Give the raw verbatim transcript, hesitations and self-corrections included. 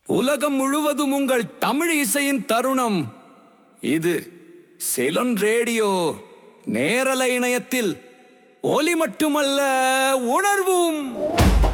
உலகம் முழுவதும் உங்கள் தமிழ் இசையின் தருணம் இது. சிலோன் ரேடியோ நேரலை இணையத்தில் ஒலி மட்டுமல்ல, உணர்வும்.